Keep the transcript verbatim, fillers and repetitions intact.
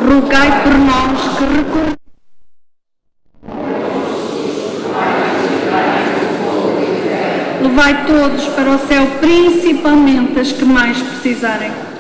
rogai por nós que recorremos. Levai todos para o céu, principalmente as que mais precisarem.